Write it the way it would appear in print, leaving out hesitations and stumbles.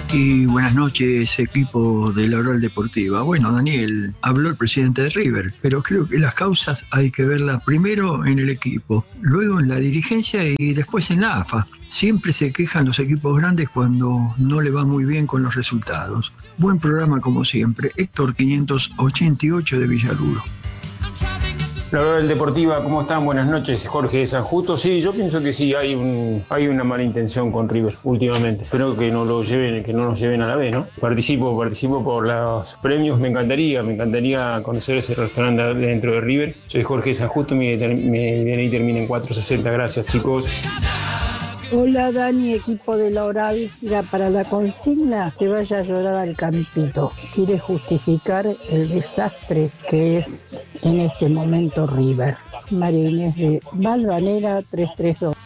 Y buenas noches, equipo de la Oral Deportiva. Bueno, Daniel, habló el presidente de River, pero creo que las causas hay que verlas primero en el equipo, luego en la dirigencia y después en la AFA. Siempre se quejan los equipos grandes cuando no le va muy bien con los resultados. Buen programa como siempre. Héctor 588 de Villaluro. La Oral Deportiva, ¿cómo están? Buenas noches, Jorge de San Justo. Sí, yo pienso que sí, hay una mala intención con River últimamente. Espero que no nos lleven a la B, ¿no? Participo por los premios, me encantaría conocer ese restaurante dentro de River. Soy Jorge de San Justo, mi DNI termina en 460. Gracias, chicos. Hola Dani, equipo de la Oral. Mira, para la consigna que vaya a llorar al campito. Quiere justificar el desastre que es en este momento River. María Inés de Valvanera 332.